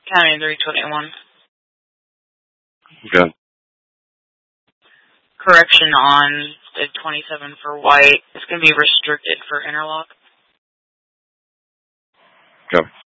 County 321. Okay. Correction on the 27 for white. It's going to be restricted for interlock. Okay.